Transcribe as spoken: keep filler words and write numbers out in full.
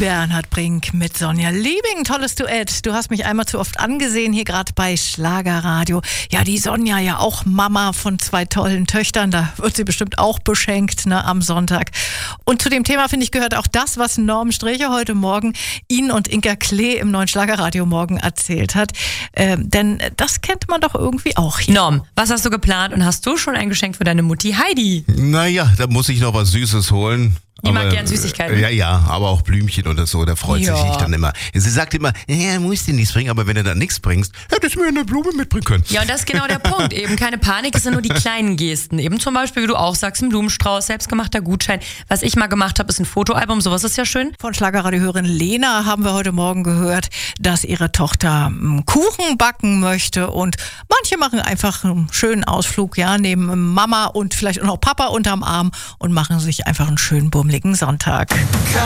Bernhard Brink mit Sonja Liebing. Tolles Duett. Du hast mich einmal zu oft angesehen, hier gerade bei Schlagerradio. Ja, die Sonja ja auch Mama von zwei tollen Töchtern. Da wird sie bestimmt auch beschenkt, ne, am Sonntag. Und zu dem Thema, finde ich, gehört auch das, was Norm Streche heute Morgen Ihnen und Inka Klee im neuen Schlagerradio morgen erzählt hat. Ähm, denn das kennt man doch irgendwie auch hier. Norm, was hast du geplant und hast du schon ein Geschenk für deine Mutti Heidi? Naja, da muss ich noch was Süßes holen. Die aber, mag gern Süßigkeiten. Ja, ja, aber auch Blümchen oder so, da freut Ja. sich ich dann immer. Sie sagt immer, ja, musst du nichts bringen, aber wenn du dann nichts bringst, hättest du mir eine Blume mitbringen können. Ja, und das ist genau der Punkt. Eben keine Panik, es sind nur die kleinen Gesten. Eben zum Beispiel, wie du auch sagst, ein Blumenstrauß, selbstgemachter Gutschein. Was ich mal gemacht habe, ist ein Fotoalbum, sowas ist ja schön. Von Schlagerradiohörerin Lena haben wir heute Morgen gehört, dass ihre Tochter einen Kuchen backen möchte. Und manche machen einfach einen schönen Ausflug, ja, nehmen Mama und vielleicht auch noch Papa unterm Arm und machen sich einfach einen schönen bummeligen Sonntag.